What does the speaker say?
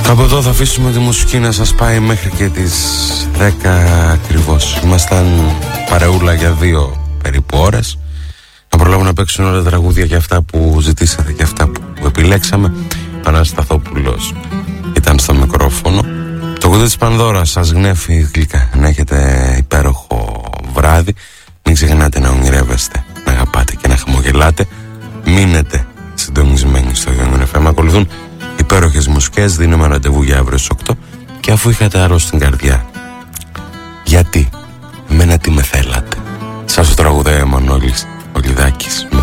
Από εδώ θα αφήσουμε τη μουσική να σας πάει μέχρι και τις 10 ακριβώς. Ήμασταν παρεούλα για 2 περίπου ώρες. Να προλάβουν να παίξουν όλα τα τραγούδια και αυτά που ζητήσατε και αυτά που επιλέξαμε. Πανασταθόπουλος ήταν στο μικρόφωνο. Το κουτί της Πανδώρας σας γνέφει γλυκά. Να έχετε υπέροχο βράδυ. Μην ξεχνάτε να ονειρεύεστε, να αγαπάτε και να χαμογελάτε. Μείνετε συντονισμένοι στο Young FM. Ακολουθούν υπέροχες μουσικές. Δίνουμε ραντεβού για αύριο στις 8. Και αφού είχατε άλλο στην καρδιά, γιατί εμένα τι με θέλατε? Σας το τραγουδάει ο Μανώλης ο Λιδάκης.